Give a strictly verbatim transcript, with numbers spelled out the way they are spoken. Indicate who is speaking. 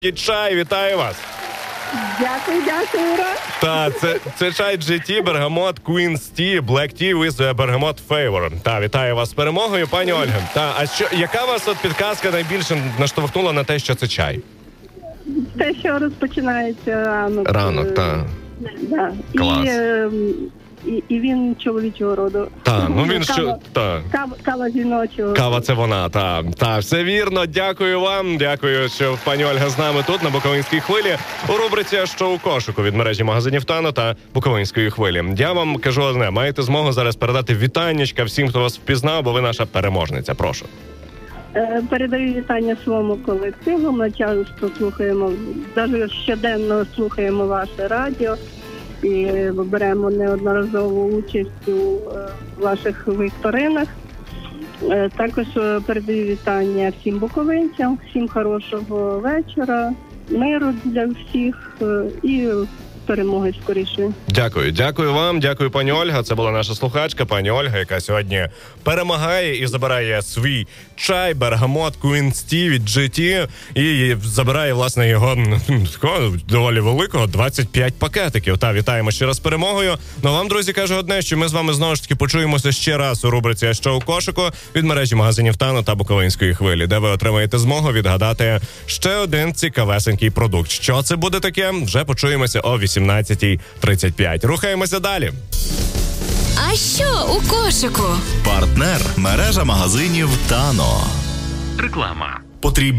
Speaker 1: чай, вітаю вас.
Speaker 2: Дякую, дякую, Ура.
Speaker 1: Та, це, це чай джі ті, бергамот, Queen's Tea, Black Tea with Bergamot Flavor. Та, вітаю вас з перемогою, пані Ольга. Та, а що, яка вас от підказка найбільше наштовхнула на те, що це чай?
Speaker 2: Те, що розпочинається ранок.
Speaker 1: Ранок, так.
Speaker 2: Да.
Speaker 1: Клас.
Speaker 2: І, е, і, і він чоловічого роду.
Speaker 1: Так, ну він
Speaker 2: кава,
Speaker 1: що, так.
Speaker 2: Кава, кава жіночого.
Speaker 1: Кава це вона, так. Та, все вірно, дякую вам, дякую, що пані Ольга з нами тут, на Буковинській хвилі, у рубриці «Що у кошику» від мережі магазинів «Тано» та Буковинської хвилі. Я вам кажу одне, маєте змогу зараз передати вітаннячка всім, хто вас впізнав, бо ви наша переможниця, прошу.
Speaker 2: Е, Передаю вітання своєму колективу, ми часто слухаємо, навіть щоденно слухаємо ваше радіо і беремо неодноразову участь у е, ваших вікторинах. Е, Також е, передаю вітання всім буковинцям, всім хорошого вечора, миру для всіх е, і перемоги скоріше.
Speaker 1: Дякую, дякую вам, дякую, пані Ольга. Це була наша слухачка, пані Ольга, яка сьогодні перемагає і забирає свій чай, бергамот, Queen's Tea від джі ті, і забирає, власне, його такого доволі великого, двадцять п'ять пакетиків. Та, вітаємо ще раз з перемогою. Ну, вам, друзі, кажу одне, що ми з вами знову ж таки почуємося ще раз у рубриці «А що у кошику» від мережі магазинів «Тано» та Буковинської хвилі, де ви отримаєте змогу відгадати ще один цікавесенький продукт. Що це буде таке? Вже почуємося о вісімнадцятій тридцять п'ять. Рухаємося далі.
Speaker 3: А що у кошику?
Speaker 4: Партнер – мережа магазинів «Тано».
Speaker 5: Реклама.
Speaker 4: Потрібні